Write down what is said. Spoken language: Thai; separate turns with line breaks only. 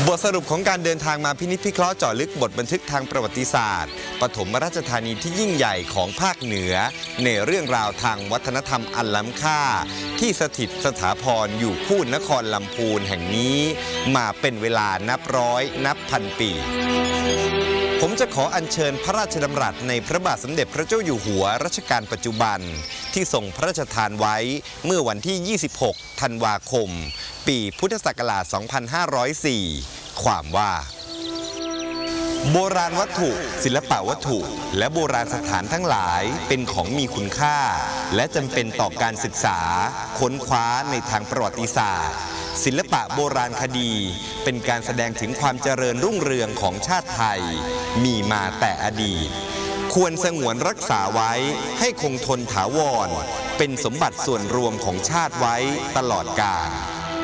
บทสรุปของการเดินทางมาพินิจพิเคราะห์เจาะลึกบทบันทึกทางประวัติศาสตร์ปฐมราชธานีที่ยิ่งใหญ่ของภาคเหนือในเรื่องราวทางวัฒนธรรมอันล้ำค่าที่สถิตสถาพรอยู่คู่นครลำพูนแห่งนี้มาเป็นเวลานับร้อยนับพันปีผมจะขออัญเชิญพระราชดำรัสในพระบาทสมเด็จพระเจ้าอยู่หัวรัชกาลปัจจุบันที่ทรงพระราชทานไว้เมื่อวันที่ 26 ธันวาคม ปีพุทธศักราช 2504 ความว่าโบราณวัตถุศิลปวัตถุและโบราณสถานทั้งหลายเป็นของมีคุณค่าและจำเป็นต่อการศึกษาค้นคว้าในทางประวัติศาสตร์ศิลปะโบราณคดีเป็นการแสดงถึงความเจริญรุ่งเรืองของชาติไทยมีมาแต่อดีตควรสงวนรักษาไว้ให้คงทนถาวรเป็นสมบัติส่วนรวมของชาติไว้ตลอดกาล